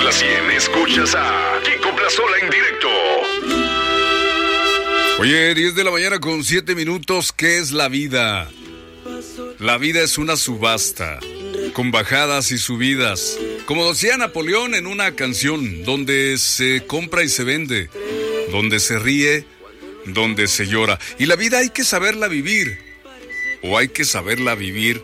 La 100, escuchas a Kiko Plazola en directo. Oye, 10 de la mañana con 7 minutos, ¿qué es la vida? La vida es una subasta, con bajadas y subidas. Como decía Napoleón en una canción, donde se compra y se vende, donde se ríe, donde se llora. Y la vida hay que saberla vivir, o hay que saberla vivir.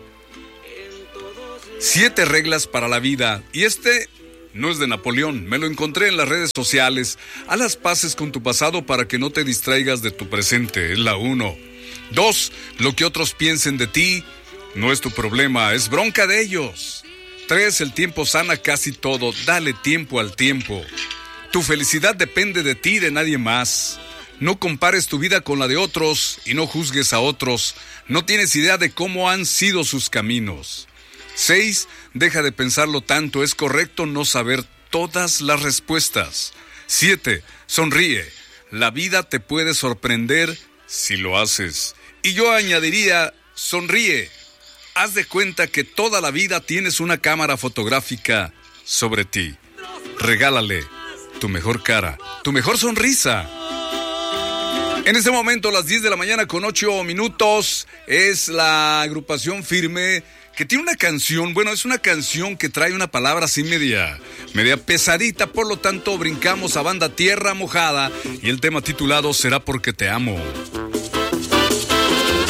7 reglas para la vida, y no es de Napoleón, me lo encontré en las redes sociales. Haz las paces con tu pasado para que no te distraigas de tu presente, es la 1. 2. Lo que otros piensen de ti no es tu problema, es bronca de ellos. 3. El tiempo sana casi todo, dale tiempo al tiempo. Tu felicidad depende de ti y de nadie más. No compares tu vida con la de otros y no juzgues a otros. No tienes idea de cómo han sido sus caminos. 6. Deja de pensarlo tanto, es correcto no saber todas las respuestas. 7. Sonríe. La vida te puede sorprender si lo haces. Y yo añadiría, sonríe. Haz de cuenta que toda la vida tienes una cámara fotográfica sobre ti. Regálale tu mejor cara, tu mejor sonrisa. En este momento, las 10 de la mañana con 8 minutos, es la agrupación Firme, que tiene una canción, es una canción que trae una palabra así media pesadita, por lo tanto brincamos a banda Tierra Mojada y el tema titulado Será Porque Te Amo.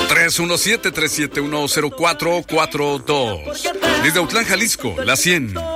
317-371-0442. Desde Autlán, Jalisco, la 100.